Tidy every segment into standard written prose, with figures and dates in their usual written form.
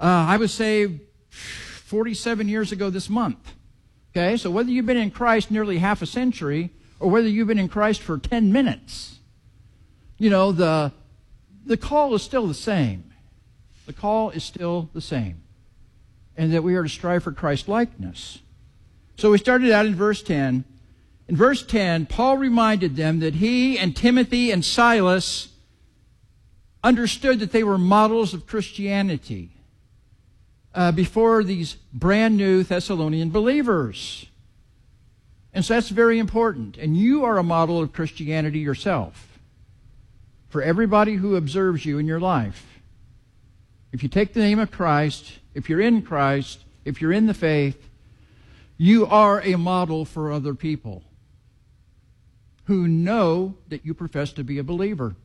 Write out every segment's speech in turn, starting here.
I would say 47 years ago this month. Okay, so whether you've been in Christ nearly half a century or whether you've been in Christ for 10 minutes, the call is still the same. The call is still the same. And that we are to strive for Christ-likeness. So we started out in verse 10. In verse 10, Paul reminded them that he and Timothy and Silas understood that they were models of Christianity before these brand new Thessalonian believers. And so that's very important. And you are a model of Christianity yourself for everybody who observes you in your life. If you take the name of Christ, if you're in Christ, if you're in the faith, you are a model for other people who know that you profess to be a believer.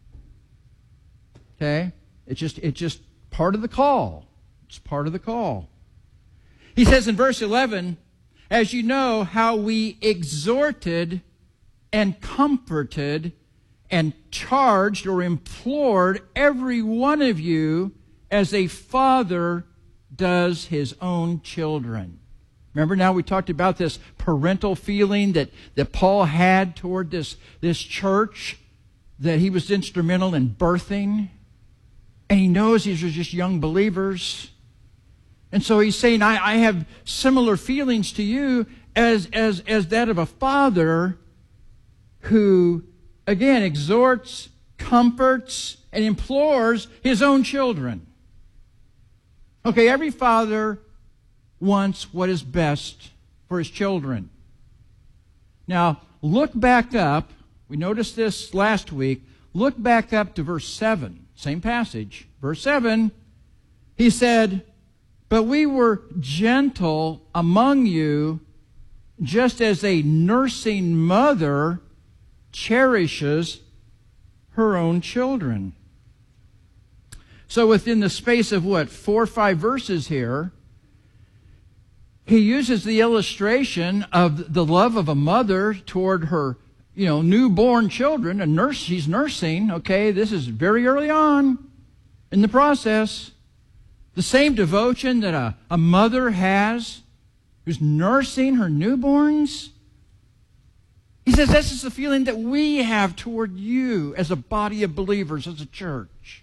Okay? It's just part of the call. It's part of the call. He says in verse 11, as you know how we exhorted and comforted and charged or implored every one of you as a father does his own children. Remember now we talked about this parental feeling that Paul had toward this church that he was instrumental in birthing. And he knows these are just young believers. And so he's saying, I have similar feelings to you as that of a father who, again, exhorts, comforts, and implores his own children. Okay, every father wants what is best for his children. Now, look back up. We noticed this last week. Look back up to verse 7. Same passage. Verse 7, he said, but we were gentle among you, just as a nursing mother cherishes her own children. So within the space of 4 or 5 verses here, he uses the illustration of the love of a mother toward her, newborn children. She's nursing. Okay, this is very early on in the process. The same devotion that a mother has who's nursing her newborns. He says this is the feeling that we have toward you as a body of believers, as a church.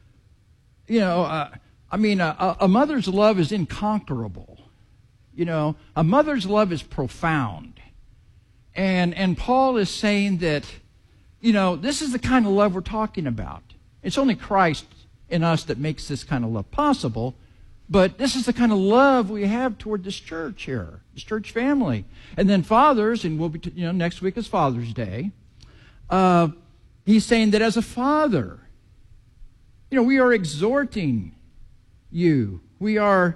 A mother's love is incomparable. A mother's love is profound. And Paul is saying that, this is the kind of love we're talking about. It's only Christ in us that makes this kind of love possible. But this is the kind of love we have toward this church here, this church family. And then fathers, and we'll be, next week is Father's Day. He's saying that as a father, we are exhorting you. We are,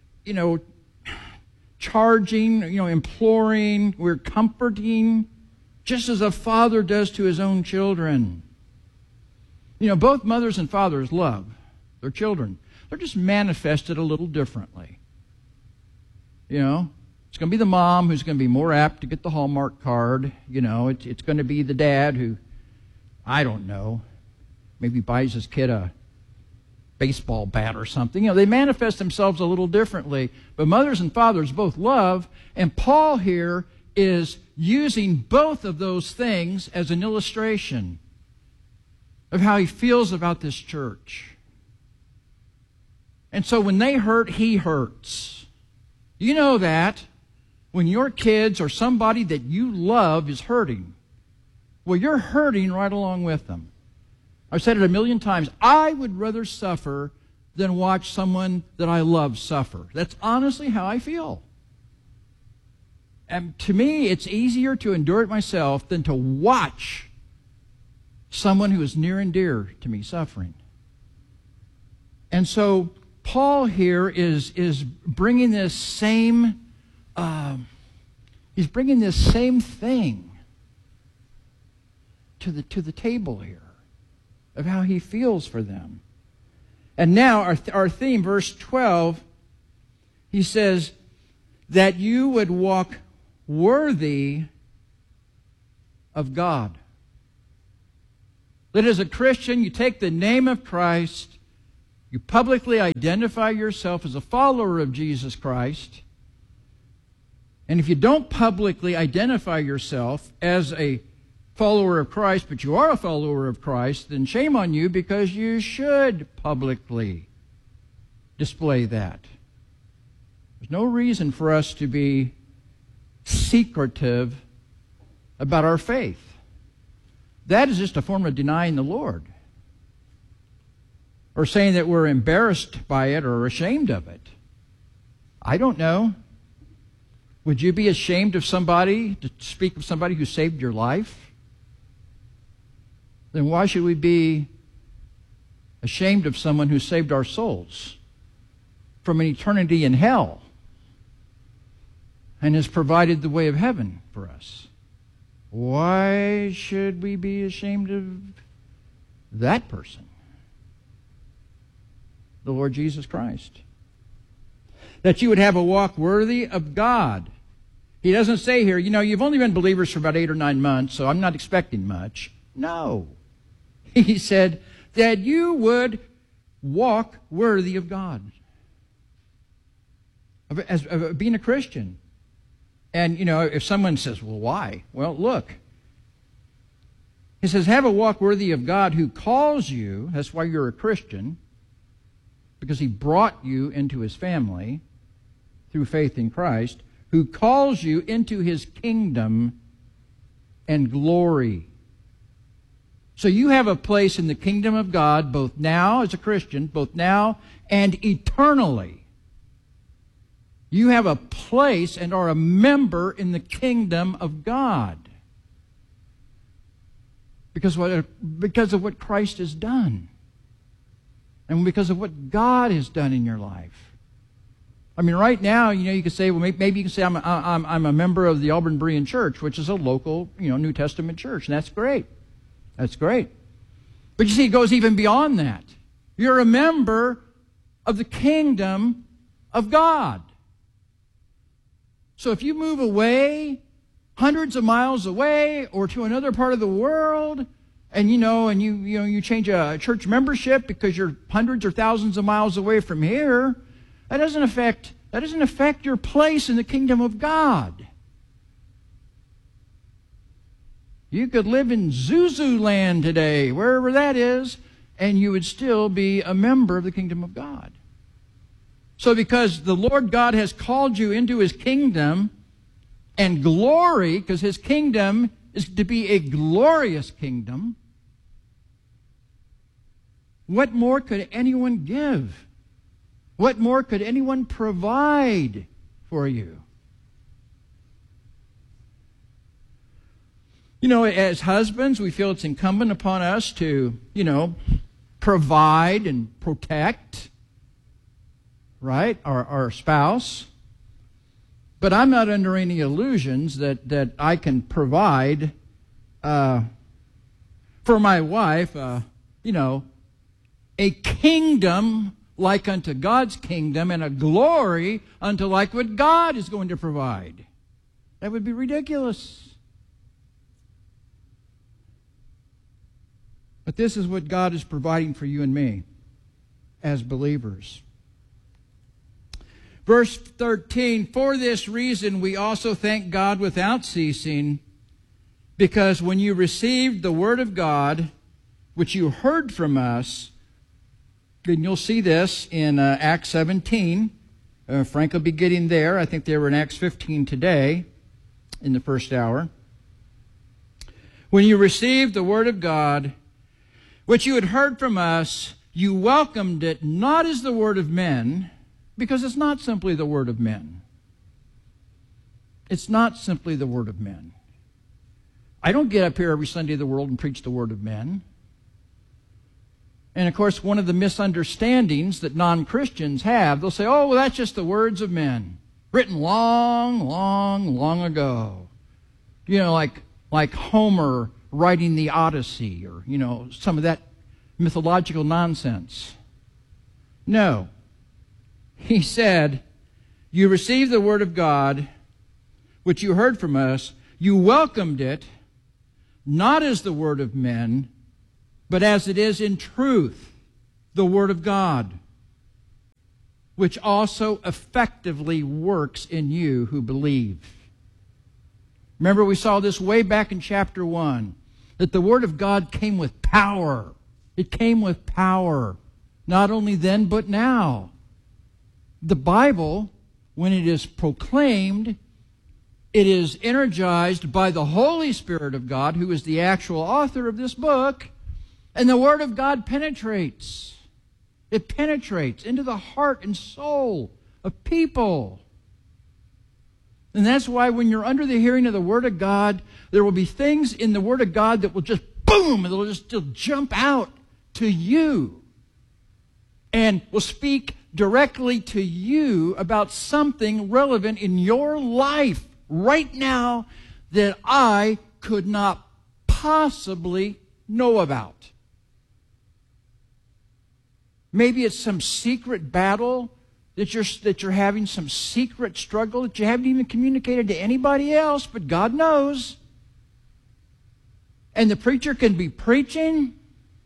charging, imploring. We're comforting, just as a father does to his own children. Both mothers and fathers love their children. They're just manifested a little differently. It's going to be the mom who's going to be more apt to get the Hallmark card. It's going to be the dad who, I don't know, maybe buys his kid a baseball bat or something. They manifest themselves a little differently. But mothers and fathers both love. And Paul here is using both of those things as an illustration of how he feels about this church. And so when they hurt, he hurts. You know that when your kids or somebody that you love is hurting, well, you're hurting right along with them. I've said it a million times. I would rather suffer than watch someone that I love suffer. That's honestly how I feel. And to me, it's easier to endure it myself than to watch someone who is near and dear to me suffering. And so Paul here is bringing this same thing to the table here of how he feels for them. And now our theme, verse 12, he says that you would walk worthy of God. That as a Christian, you take the name of Christ, You publicly identify yourself as a follower of Jesus Christ. And if you don't publicly identify yourself as a follower of Christ, but you are a follower of Christ, then shame on you, because you should publicly display that. There's no reason for us to be secretive about our faith. That is just a form of denying the Lord, or saying that we're embarrassed by it or ashamed of it. I don't know. Would you be ashamed of somebody, to speak of somebody who saved your life? Then why should we be ashamed of someone who saved our souls from an eternity in hell and has provided the way of heaven for us? Why should we be ashamed of that person? The Lord Jesus Christ. That you would have a walk worthy of God. He doesn't say here, you've only been believers for about 8 or 9 months, so I'm not expecting much. No. He said that you would walk worthy of God. Of being a Christian. And, if someone says, well, why? Well, look. He says, have a walk worthy of God who calls you. That's why you're a Christian. Because He brought you into His family through faith in Christ. Who calls you into His kingdom and glory. So you have a place in the kingdom of God, both now as a Christian, both now and eternally. You have a place and are a member in the kingdom of God. Because of what Christ has done. And because of what God has done in your life. I mean, right now, you could say, well, maybe you can say I'm a member of the Auburn Berean Church, which is a local, New Testament church, and that's great. That's great. But you see, it goes even beyond that. You're a member of the kingdom of God. So if you move away, hundreds of miles away, or to another part of the world, and you change a church membership because you're hundreds or thousands of miles away from here, that doesn't affect your place in the kingdom of God. You could live in Zuzuland today, wherever that is, and you would still be a member of the kingdom of God. So because the Lord God has called you into His kingdom and glory, because His kingdom is to be a glorious kingdom, what more could anyone give? What more could anyone provide for you? As husbands, we feel it's incumbent upon us to, provide and protect, right, our spouse. But I'm not under any illusions that I can provide for my wife, a kingdom like unto God's kingdom, and a glory unto like what God is going to provide. That would be ridiculous. But this is what God is providing for you and me as believers. Verse 13, for this reason we also thank God without ceasing, because when you received the word of God, which you heard from us, and you'll see this in Acts 17. Frank will be getting there. I think they were in Acts 15 today in the first hour. When you received the word of God, which you had heard from us, you welcomed it not as the word of men, because it's not simply the word of men. It's not simply the word of men. I don't get up here every Sunday of the world and preach the word of men. And of course, one of the misunderstandings that non-Christians have, they'll say, oh, well, that's just the words of men, written long, long, long ago. Like Homer writing the Odyssey, or, some of that mythological nonsense. No. He said, you received the word of God, which you heard from us. You welcomed it, not as the word of men, but as it is in truth, the word of God. which also effectively works in you who believe. Remember, we saw this way back in chapter 1, that the Word of God came with power. It came with power, not only then, but now. The Bible, when it is proclaimed, it is energized by the Holy Spirit of God, who is the actual author of this book, and the Word of God penetrates. It penetrates into the heart and soul of people. And that's why when you're under the hearing of the Word of God, there will be things in the Word of God that will just boom, it'll just jump out to you and will speak directly to you about something relevant in your life right now that I could not possibly know about. Maybe it's some secret battle that you're having, some secret struggle that you haven't even communicated to anybody else, but God knows. And the preacher can be preaching,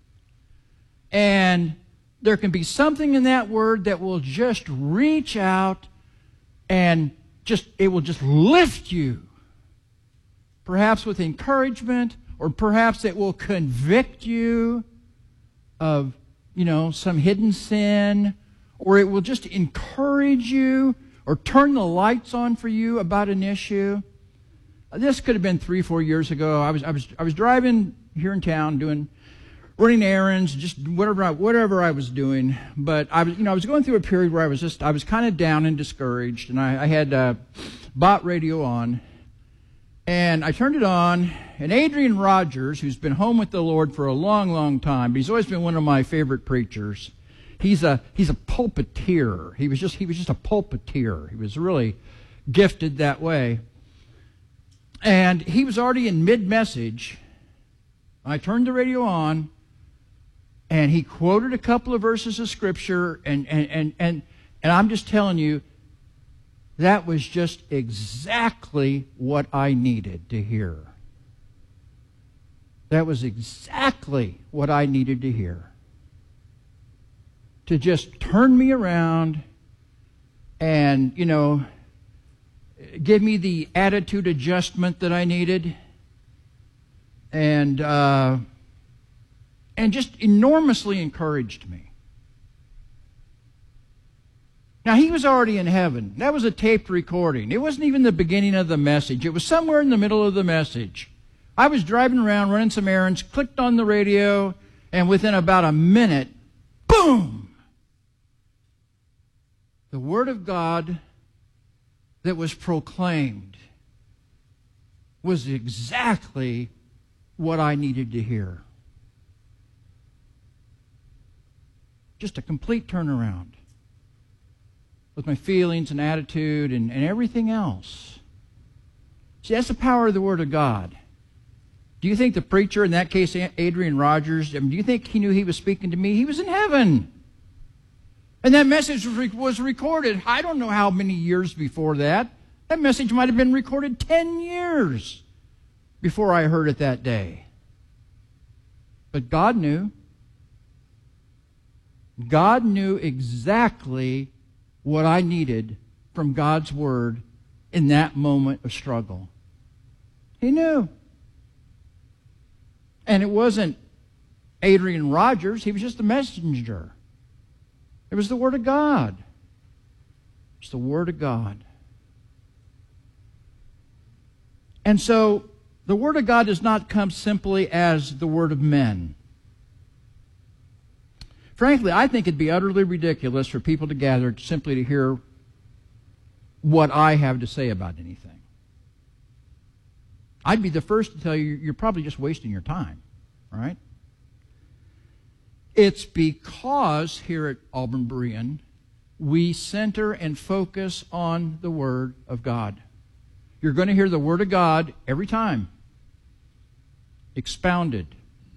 and there can be something in that word that will just reach out and it will just lift you. Perhaps with encouragement, or perhaps it will convict you of, some hidden sin, or it will just encourage you or turn the lights on for you about an issue. This could have been 3-4 years ago. I was driving here in town running errands, just whatever I was doing. But I was going through a period where I was kind of down and discouraged, and I had bought radio on, and I turned it on, and Adrian Rogers, who's been home with the Lord for a long, long time, but he's always been one of my favorite preachers. He's a pulpiteer. He was just a pulpiteer. He was really gifted that way. And he was already in mid-message. I turned the radio on, and he quoted a couple of verses of Scripture, and I'm just telling you, that was just exactly what I needed to hear. That was exactly what I needed to hear. To just turn me around and, give me the attitude adjustment that I needed, and just enormously encouraged me. Now, he was already in heaven. That was a taped recording. It wasn't even the beginning of the message. It was somewhere in the middle of the message. I was driving around, running some errands, clicked on the radio, and within about a minute, boom! The Word of God that was proclaimed was exactly what I needed to hear. Just a complete turnaround with my feelings and attitude and everything else. See, that's the power of the Word of God. Do you think the preacher, in that case Adrian Rogers, do you think he knew he was speaking to me? He was in heaven. And that message was recorded, I don't know how many years before that. That message might have been recorded 10 years before I heard it that day. But God knew. God knew exactly what I needed from God's Word in that moment of struggle. He knew. And it wasn't Adrian Rogers. He was just a messenger. It was the Word of God. It's the Word of God. And so, the Word of God does not come simply as the word of men. Frankly, I think it'd be utterly ridiculous for people to gather simply to hear what I have to say about anything. I'd be the first to tell you, you're probably just wasting your time, right? It's because here at Auburn Berean, we center and focus on the Word of God. You're going to hear the Word of God every time expounded.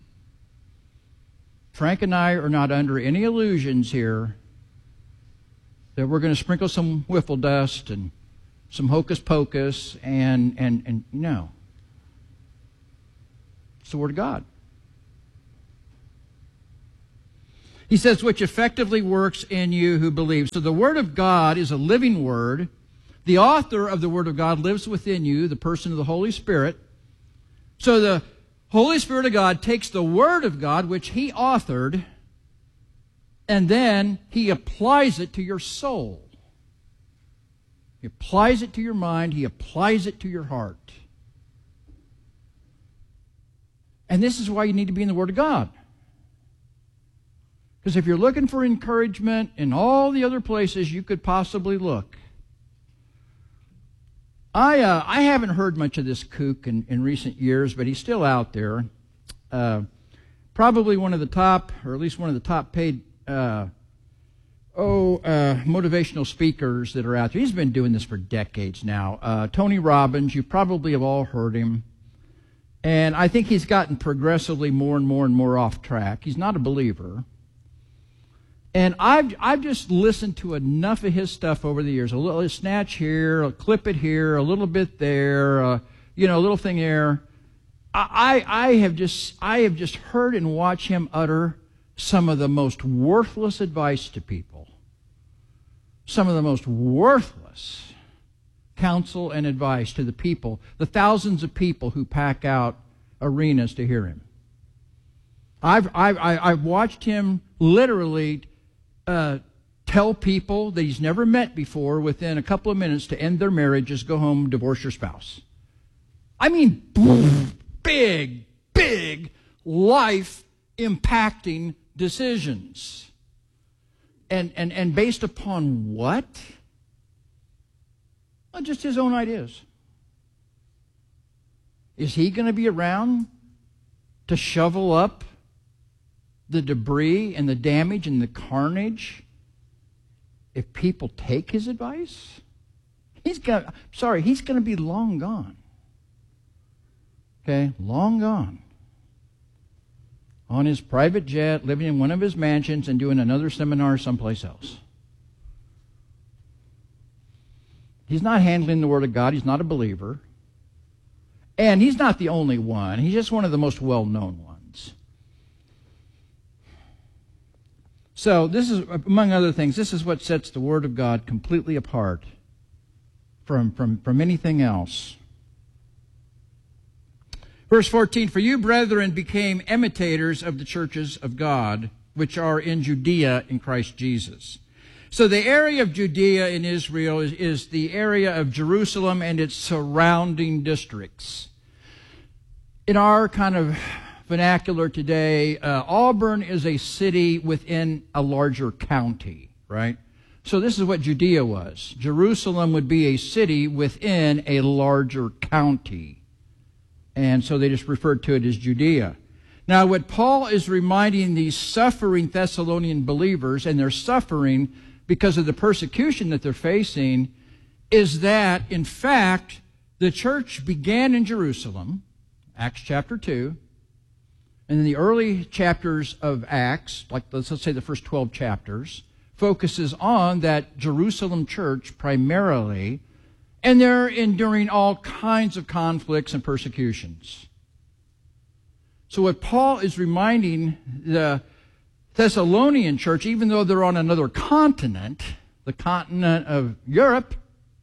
Frank and I are not under any illusions here that we're going to sprinkle some wiffle dust and some hocus pocus and no. It's the Word of God. He says, which effectively works in you who believe. So the Word of God is a living Word. The author of the Word of God lives within you, the person of the Holy Spirit. So the Holy Spirit of God takes the Word of God, which He authored, and then He applies it to your soul. He applies it to your mind. He applies it to your heart. And this is why you need to be in the Word of God. Because if you're looking for encouragement in all the other places you could possibly look, I haven't heard much of this kook in recent years, but he's still out there. Probably one of the top, or at least one of the top paid motivational speakers that are out there. He's been doing this for decades now. Tony Robbins, you probably have all heard him. And I think he's gotten progressively more and more and more off track. He's not a believer. And I've just listened to enough of his stuff over the years. A little snatch here, a clip it here, a little bit there, a little thing there. I have just heard and watched him utter some of the most worthless advice to people. Some of the most worthless counsel and advice to the people, the thousands of people who pack out arenas to hear him. I've watched him literally tell people that he's never met before within a couple of minutes to end their marriages, go home, divorce your spouse. I mean, big life-impacting decisions. And based upon what? Well, just his own ideas. Is he going to be around to shovel up the debris and the damage and the carnage if people take his advice? He's going to be long gone. Okay, long gone. On his private jet, living in one of his mansions and doing another seminar someplace else. He's not handling the Word of God. He's not a believer. And he's not the only one. He's just one of the most well-known ones. So this is, among other things, this is what sets the Word of God completely apart from anything else. Verse 14, for you, brethren, became imitators of the churches of God, which are in Judea in Christ Jesus. So the area of Judea in Israel is the area of Jerusalem and its surrounding districts. In our kind of vernacular today, Auburn is a city within a larger county, right? So this is what Judea was. Jerusalem would be a city within a larger county. And so they just referred to it as Judea. Now, what Paul is reminding these suffering Thessalonian believers, and they're suffering because of the persecution that they're facing, is that, in fact, the church began in Jerusalem, Acts chapter 2, and in the early chapters of Acts, like let's say the first 12 chapters, focuses on that Jerusalem church primarily, and they're enduring all kinds of conflicts and persecutions. So what Paul is reminding the Thessalonian church, even though they're on another continent, the continent of Europe,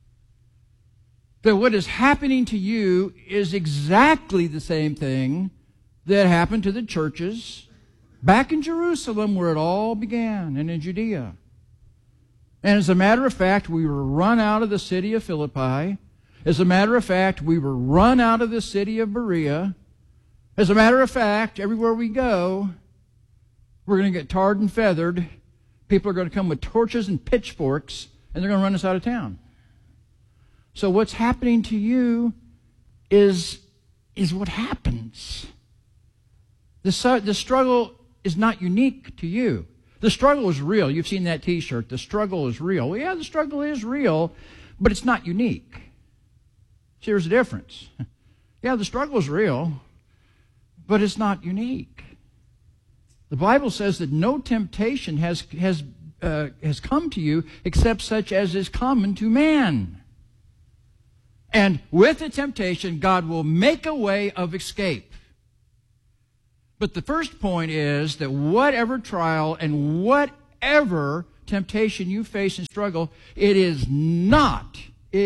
that what is happening to you is exactly the same thing that happened to the churches back in Jerusalem where it all began, and in Judea. And as a matter of fact, we were run out of the city of Philippi. As a matter of fact, we were run out of the city of Berea. As a matter of fact, everywhere we go, we're going to get tarred and feathered. People are going to come with torches and pitchforks, and they're going to run us out of town. So what's happening to you is what happens. The struggle is not unique to you. The struggle is real. You've seen that T-shirt. The struggle is real. Well, yeah, the struggle is real, but it's not unique. See, there's a difference. Yeah, the struggle is real, but it's not unique. The Bible says that no temptation has come to you except such as is common to man. And with the temptation, God will make a way of escape. But the first point is that whatever trial and whatever temptation you face and struggle, it is not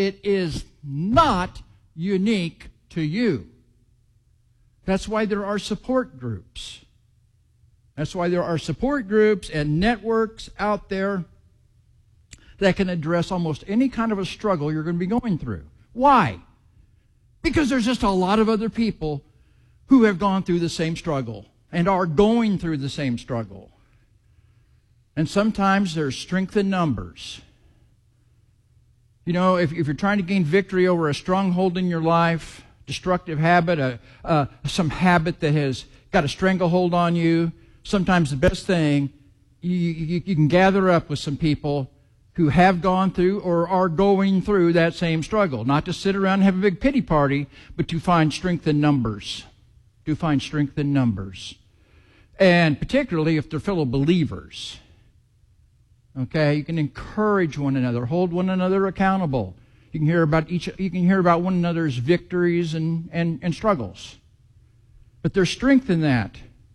unique to you. That's why there are support groups. That's why there are support groups and networks out there that can address almost any kind of a struggle you're going to be going through. Why? Because there's just a lot of other people who have gone through the same struggle and are going through the same struggle. And sometimes there's strength in numbers. You know, if you're trying to gain victory over a stronghold in your life, destructive habit, some habit that has got a stranglehold on you, sometimes the best thing, you can gather up with some people who have gone through or are going through that same struggle. Not to sit around and have a big pity party, but to find strength in numbers. To find strength in numbers. And particularly if they're fellow believers. Okay, you can encourage one another, hold one another accountable. You can hear about one another's victories and struggles. But there's strength in that.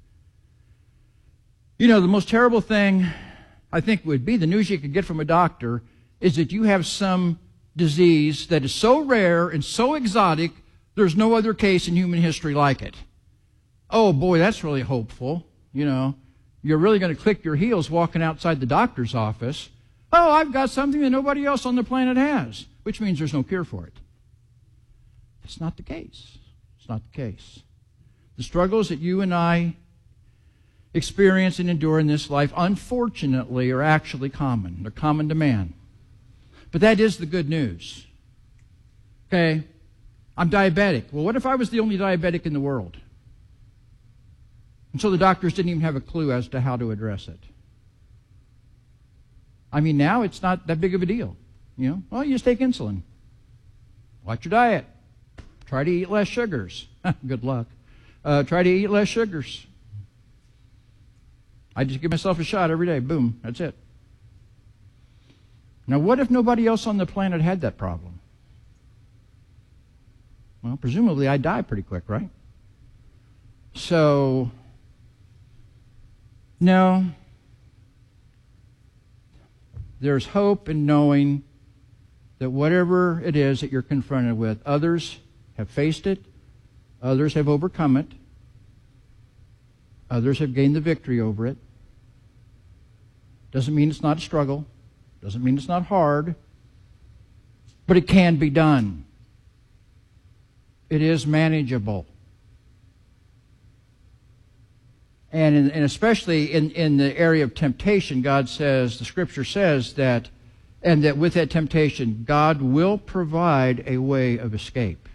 You know, the most terrible thing I think would be the news you could get from a doctor is that you have some disease that is so rare and so exotic, there's no other case in human history like it. Oh boy, that's really hopeful. You know, you're really going to click your heels walking outside the doctor's office. Oh, I've got something that nobody else on the planet has, which means there's no cure for it. It's not the case. It's not the case. The struggles that you and I experience and endure in this life, unfortunately, are actually common. They're common to man. But that is the good news. Okay? I'm diabetic. Well, what if I was the only diabetic in the world? And so the doctors didn't even have a clue as to how to address it. I mean, now it's not that big of a deal. You know, well, you just take insulin. Watch your diet. Try to eat less sugars. Good luck. Try to eat less sugars. I just give myself a shot every day. Boom, that's it. Now, what if nobody else on the planet had that problem? Well, presumably I'd die pretty quick, right? So, no. There's hope in knowing that whatever it is that you're confronted with, others have faced it, others have overcome it, others have gained the victory over it. Doesn't mean it's not a struggle. Doesn't mean it's not hard. But it can be done. It is manageable. And especially in the area of temptation, God says, the Scripture says that, and that with that temptation, God will provide a way of escape.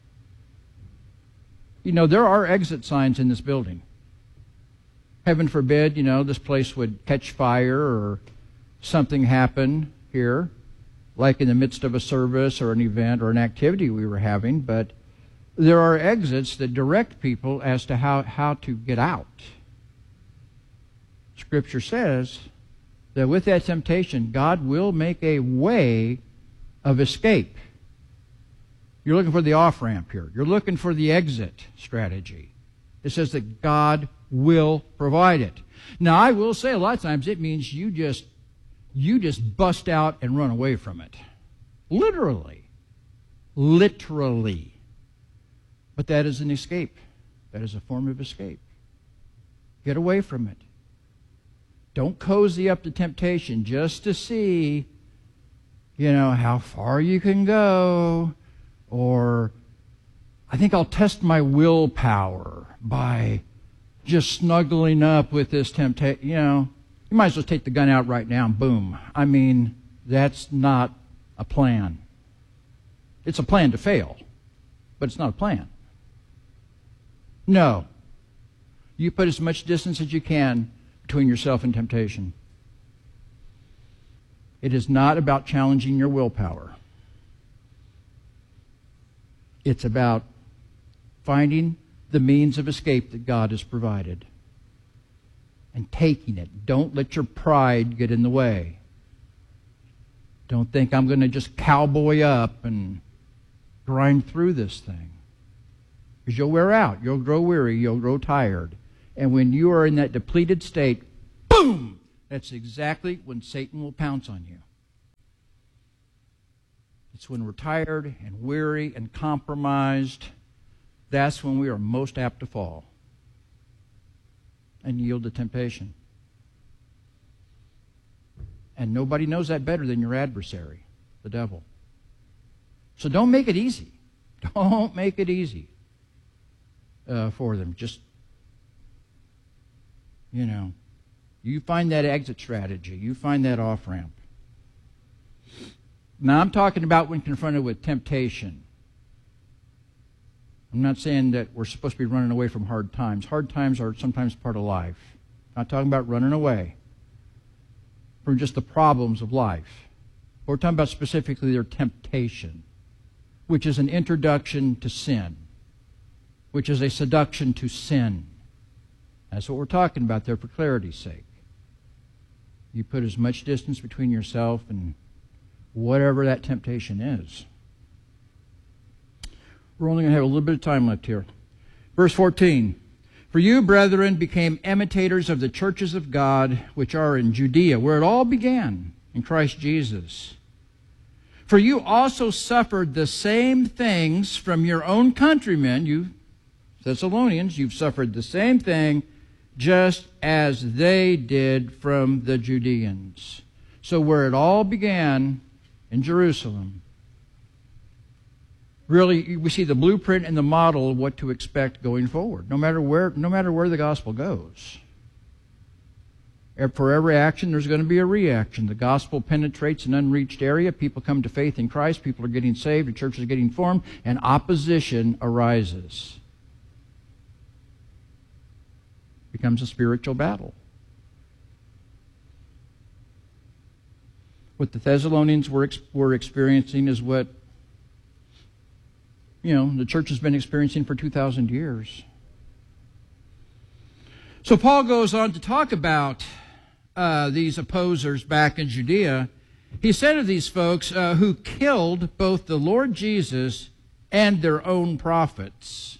You know, there are exit signs in this building. Heaven forbid, you know, this place would catch fire or something happen here, like in the midst of a service or an event or an activity we were having, but there are exits that direct people as to how to get out. Scripture says that with that temptation, God will make a way of escape. You're looking for the off-ramp here. You're looking for the exit strategy. It says that God will provide it. Now, I will say a lot of times it means you just bust out and run away from it. Literally. Literally. But that is an escape. That is a form of escape. Get away from it. Don't cozy up to temptation just to see, you know, how far you can go. Or, I think I'll test my willpower by just snuggling up with this temptation. You know, you might as well take the gun out right now and boom. I mean, that's not a plan. It's a plan to fail, but it's not a plan. No. You put as much distance as you can between yourself and temptation. It is not about challenging your willpower. It's about finding the means of escape that God has provided and taking it. Don't let your pride get in the way. Don't think I'm going to just cowboy up and grind through this thing. Because you'll wear out. You'll grow weary. You'll grow tired. And when you are in that depleted state, boom! That's exactly when Satan will pounce on you. It's when we're tired and weary and compromised. That's when we are most apt to fall and yield to temptation. And nobody knows that better than your adversary, the devil. So don't make it easy. Don't make it easy for them. Just, you find that exit strategy. You find that off-ramp. Now, I'm talking about when confronted with temptation. I'm not saying that we're supposed to be running away from hard times. Hard times are sometimes part of life. I'm not talking about running away from just the problems of life. We're talking about specifically their temptation, which is an introduction to sin, which is a seduction to sin. That's what we're talking about there for clarity's sake. You put as much distance between yourself and whatever that temptation is. We're only going to have a little bit of time left here. Verse 14. For you, brethren, became imitators of the churches of God which are in Judea, where it all began, in Christ Jesus. For you also suffered the same things from your own countrymen, you Thessalonians, you've suffered the same thing just as they did from the Judeans. So where it all began, in Jerusalem, really we see the blueprint and the model of what to expect going forward, no matter where the gospel goes. For every action, there's going to be a reaction. The gospel penetrates an unreached area. People come to faith in Christ. People are getting saved. The church is getting formed. And opposition arises. It becomes a spiritual battle. What the Thessalonians were experiencing is what, the church has been experiencing for 2,000 years. So Paul goes on to talk about these opposers back in Judea. He said of these folks who killed both the Lord Jesus and their own prophets.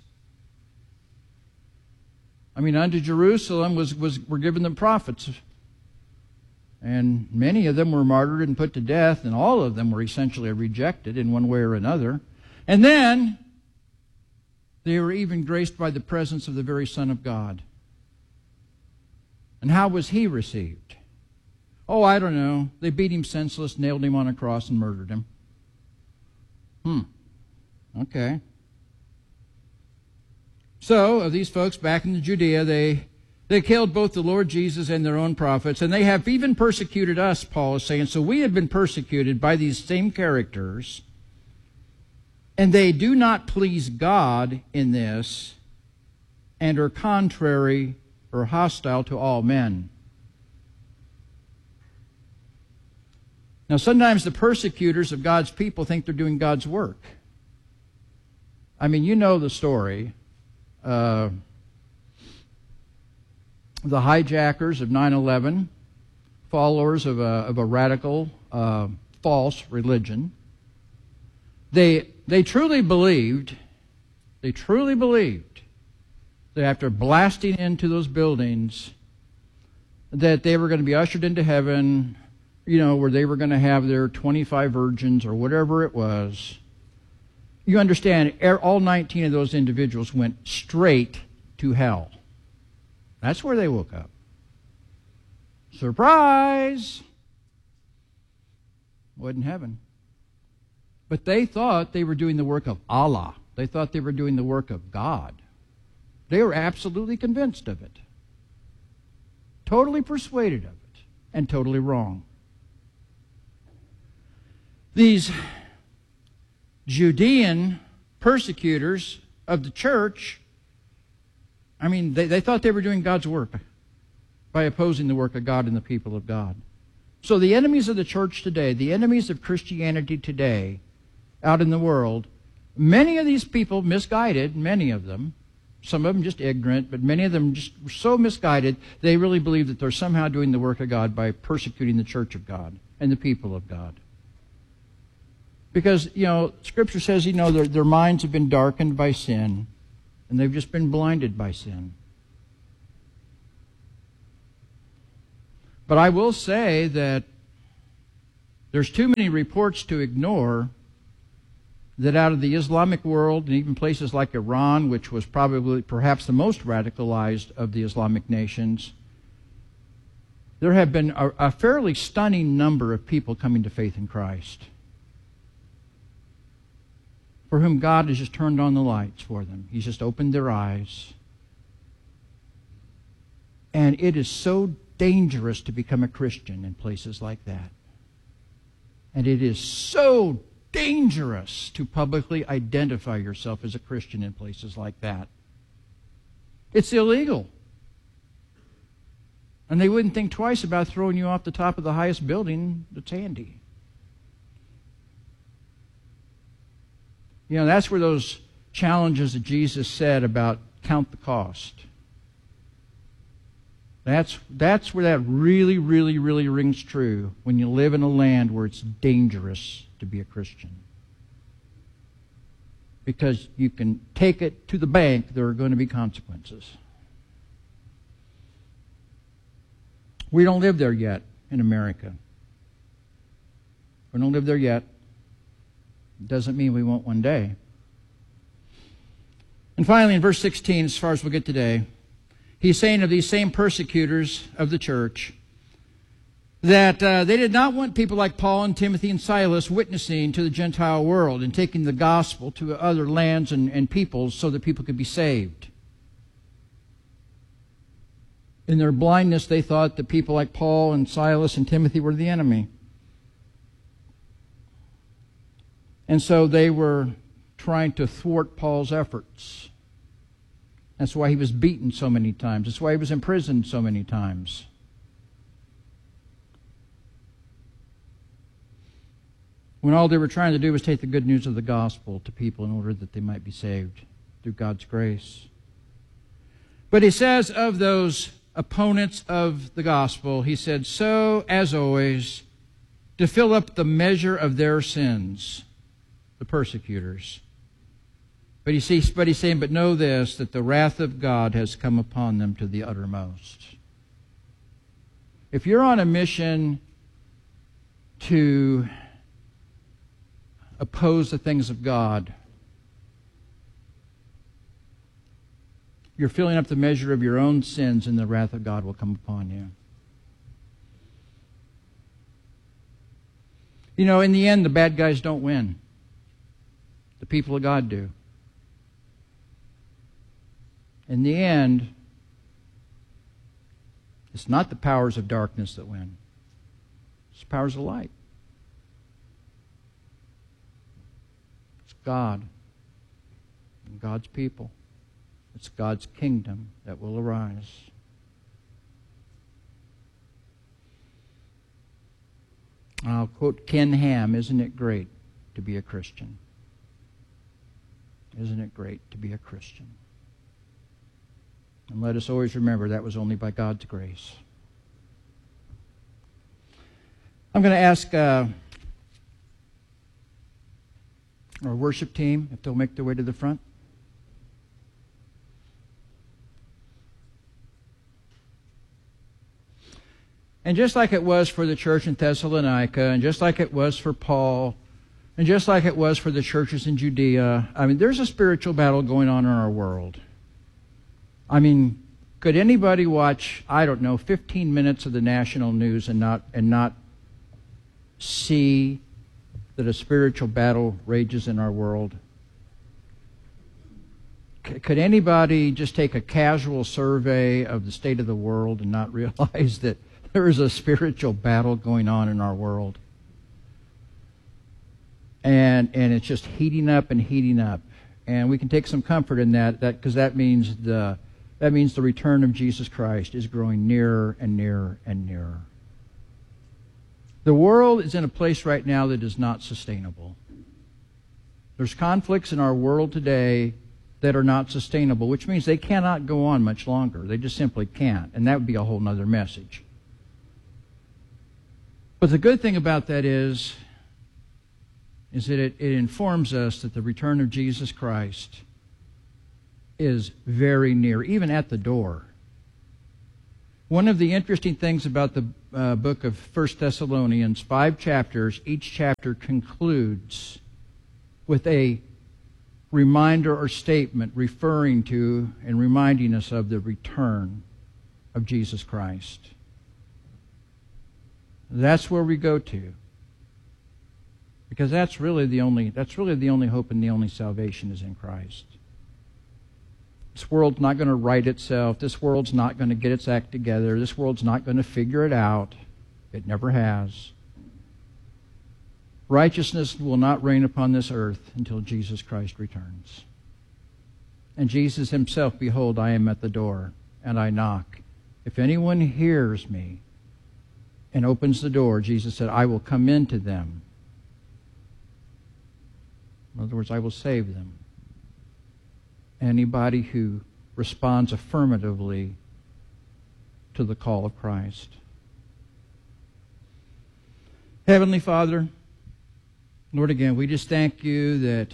I mean, unto Jerusalem were given them prophets. And many of them were martyred and put to death, and all of them were essentially rejected in one way or another. And then they were even graced by the presence of the very Son of God. And how was he received? Oh, I don't know. They beat him senseless, nailed him on a cross, and murdered him. Okay. So, of these folks back in Judea, they killed both the Lord Jesus and their own prophets, and they have even persecuted us, Paul is saying. So we have been persecuted by these same characters, and they do not please God in this, and are contrary or hostile to all men. Now, sometimes the persecutors of God's people think they're doing God's work. I mean, you know the story. The hijackers of 9/11, followers of a radical, false religion, they truly believed that after blasting into those buildings, that they were going to be ushered into heaven, where they were going to have their 25 virgins or whatever it was. You understand, all 19 of those individuals went straight to hell. That's where they woke up. Surprise! Wasn't heaven. But they thought they were doing the work of Allah. They thought they were doing the work of God. They were absolutely convinced of it. Totally persuaded of it. And totally wrong. These Judean persecutors of the church, I mean, they thought they were doing God's work by opposing the work of God and the people of God. So the enemies of the church today, the enemies of Christianity today, out in the world, many of these people misguided, many of them, some of them just ignorant, but many of them just so misguided, they really believe that they're somehow doing the work of God by persecuting the church of God and the people of God. Because, Scripture says, their minds have been darkened by sin, and they've just been blinded by sin. But I will say that there's too many reports to ignore that out of the Islamic world, and even places like Iran, which was probably perhaps the most radicalized of the Islamic nations, there have been a fairly stunning number of people coming to faith in Christ, for whom God has just turned on the lights for them. He's just opened their eyes. And it is so dangerous to become a Christian in places like that. And it is so dangerous to publicly identify yourself as a Christian in places like that. It's illegal. And they wouldn't think twice about throwing you off the top of the highest building that's handy. You know, that's where those challenges that Jesus said about count the cost. That's where that really, really, really rings true when you live in a land where it's dangerous to be a Christian. Because you can take it to the bank, there are going to be consequences. We don't live there yet in America. We don't live there yet. It doesn't mean we won't one day. And finally, in verse 16, as far as we'll get today, he's saying of these same persecutors of the church that they did not want people like Paul and Timothy and Silas witnessing to the Gentile world and taking the gospel to other lands and peoples so that people could be saved. In their blindness, they thought that people like Paul and Silas and Timothy were the enemy. And so they were trying to thwart Paul's efforts. That's why he was beaten so many times. That's why he was imprisoned so many times. When all they were trying to do was take the good news of the gospel to people in order that they might be saved through God's grace. But he says of those opponents of the gospel, he said, so, as always, to fill up the measure of their sins, the persecutors. But he's saying, but know this, that the wrath of God has come upon them to the uttermost. If you're on a mission to oppose the things of God, you're filling up the measure of your own sins, and the wrath of God will come upon you. You know, in the end, the bad guys don't win. The people of God do. In the end, it's not the powers of darkness that win. It's the powers of light. It's God and God's people. It's God's kingdom that will arise. I'll quote Ken Ham, isn't it great to be a Christian? Isn't it great to be a Christian? And let us always remember that was only by God's grace. I'm going to ask our worship team if they'll make their way to the front. And just like it was for the church in Thessalonica, and just like it was for Paul, and just like it was for the churches in Judea, I mean, there's a spiritual battle going on in our world. I mean, could anybody watch, 15 minutes of the national news and not see that a spiritual battle rages in our world? Could anybody just take a casual survey of the state of the world and not realize that there is a spiritual battle going on in our world? And it's just heating up and heating up. And we can take some comfort in that because that means the return of Jesus Christ is growing nearer and nearer and nearer. The world is in a place right now that is not sustainable. There's conflicts in our world today that are not sustainable, which means they cannot go on much longer. They just simply can't. And that would be a whole other message. But the good thing about that is that it informs us that the return of Jesus Christ is very near, even at the door. One of the interesting things about book of 1 Thessalonians, 5 chapters. Each chapter concludes with a reminder or statement referring to and reminding us of the return of Jesus Christ. That's where we go to. Because that's really the only hope and the only salvation is in Christ. This world's not going to right itself. This world's not going to get its act together. This world's not going to figure it out. It never has. Righteousness will not reign upon this earth until Jesus Christ returns. And Jesus himself, behold, I am at the door, and I knock. If anyone hears me and opens the door, Jesus said, I will come into them. In other words, I will save them. Anybody who responds affirmatively to the call of Christ. Heavenly Father, Lord, again, we just thank you that,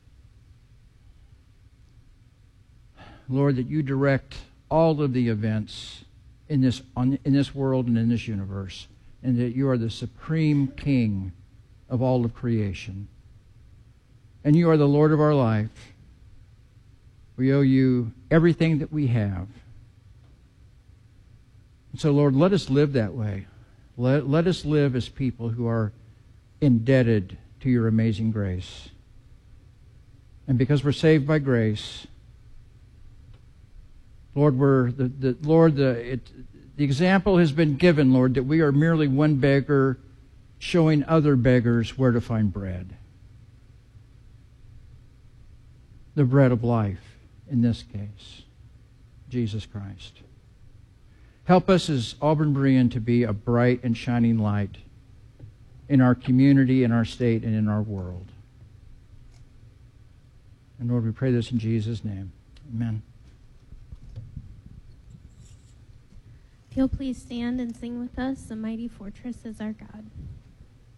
Lord, that you direct all of the events in this world and in this universe, and that you are the supreme King of all of creation. And you are the Lord of our life. We owe you everything that we have. And so, Lord, let us live that way. Let us live as people who are indebted to your amazing grace. And because we're saved by grace, Lord, the example has been given, Lord, that we are merely one beggar showing other beggars where to find bread. The bread of life, in this case, Jesus Christ. Help us as Auburn Berean to be a bright and shining light in our community, in our state, and in our world. And Lord, we pray this in Jesus' name. Amen. If you'll please stand and sing with us, "The Mighty Fortress is Our God."